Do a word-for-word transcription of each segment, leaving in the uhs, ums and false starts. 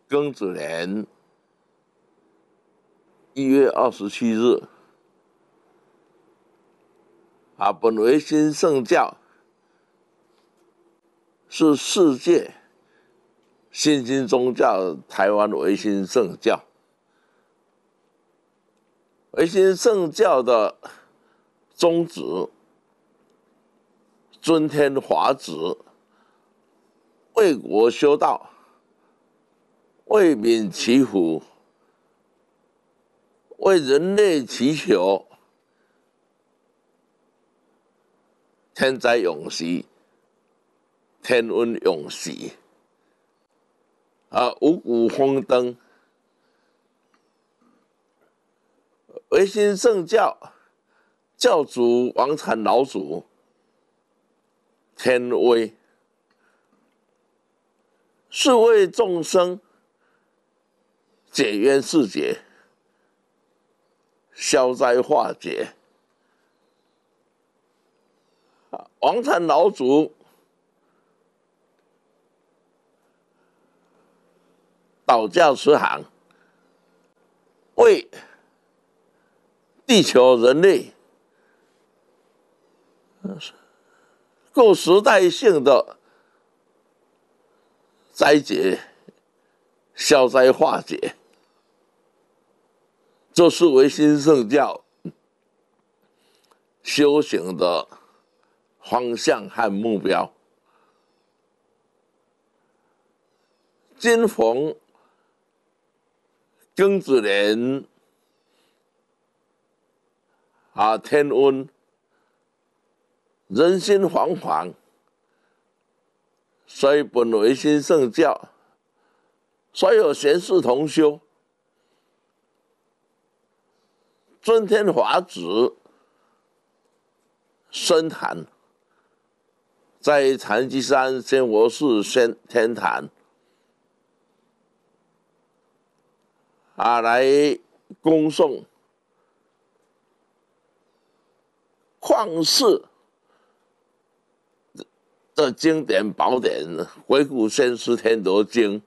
庚子年一月二十七日，啊，本维新圣教是世界新兴宗教台湾维新圣教。维新圣教的宗旨，尊天华旨，为国修道，为民祈福，为人类祈求天灾永息，天温永息，啊，五谷丰登。维新圣教教主王禅老祖天威，是为众生解冤释结，消灾化解。王禅老祖导教慈航，为地球人类各时代性的灾劫消灾化解，这是维新圣教修行的方向和目标。今逢庚子年啊，天温，人心惶惶，所以本维新圣教所有贤士同修，尊天华旨深坛，在禅机山仙佛寺仙天坛啊，来恭送旷世的经典宝典《回古先师天德经》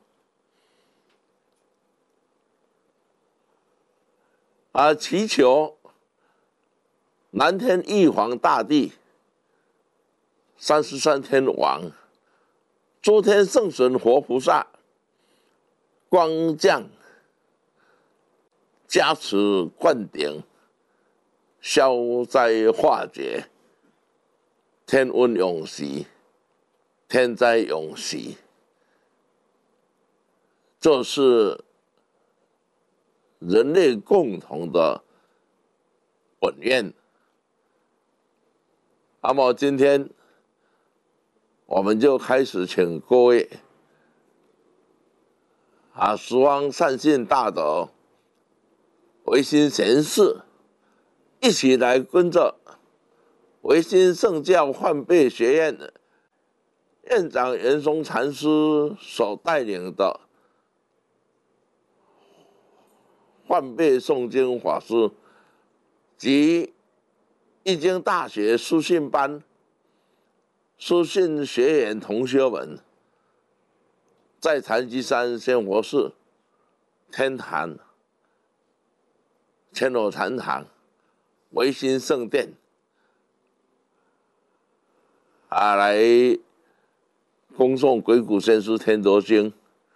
啊，祈求南天玉皇大帝、三十三天王、诸天圣神活菩萨光降加持灌顶，消灾化解，天温永息，天灾永息。这是人类共同的本愿。那么今天我们就开始请各位啊，十方善信大德、维新贤士一起来跟着维新圣教换辈学院院长袁松禅师所带领的换辈诵经法师及易经大学书信班书信学员同学们，在禅机山仙佛寺天坛千罗禅堂维新圣殿啊，来恭诵《鬼谷先师天德经》，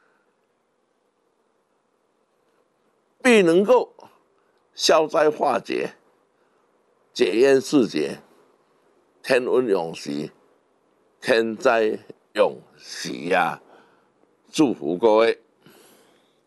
必能够消灾化解、解冤释结、天温永息、天灾永息呀！祝福各位。